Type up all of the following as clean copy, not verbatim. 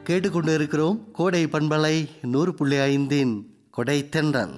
கேட்டுக்கொண்டு இருக்கிறோம் கோடை பண்பலை 100.5 கொடை தென்றல்.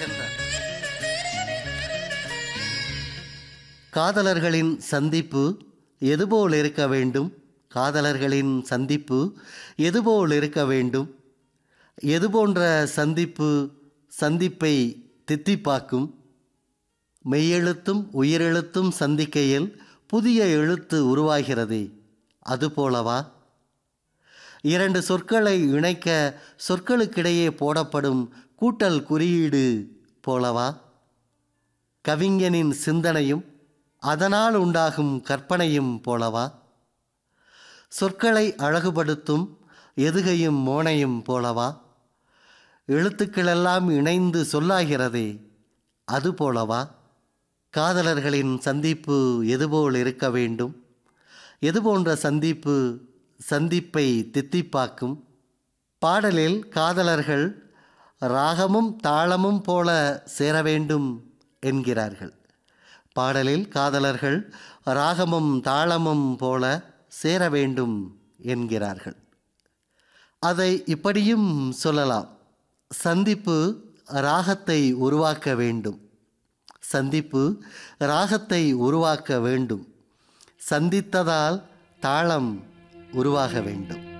காதலர்களின் சந்திப்பு எதுபோல் இருக்க வேண்டும்? காதலர்களின் சந்திப்பு எதுபோல் இருக்க வேண்டும்? எதுபோன்ற சந்திப்பை தித்திப்பாக்கும்? மெய்யெழுத்தும் உயிரெழுத்தும் சந்திக்கையில் புதிய எழுத்து உருவாகிறதே, அதுபோலவா? இரண்டு சொற்களை இணைக்க சொற்களுக்கிடையே போடப்படும் கூட்டல் குறியீடு போலவா? கவிஞனின் சிந்தனையும் அதனால் உண்டாகும் கற்பனையும் போலவா? சொற்களை அழகுபடுத்தும் எதுகையும் மோனையும் போலவா? எழுத்துக்களெல்லாம் இணைந்து சொல்லாகிறதே, அதுபோலவா? காதலர்களின் சந்திப்பு எதுபோல் இருக்க வேண்டும்? எதுபோன்ற சந்திப்பை தித்திப்பாக்கும்? பாடலில் காதலர்கள் ராகமும் தாளமும் போல சேர வேண்டும் என்கிறார்கள். பாடலில் காதலர்கள் ராகமும் தாளமும் போல சேர வேண்டும் என்கிறார்கள். அதை இப்படியும் சொல்லலாம். சந்திப்பு ராகத்தை உருவாக்க வேண்டும். சந்திப்பு ராகத்தை உருவாக்க வேண்டும். சந்தித்ததால் தாளம் உருவாக வேண்டும்.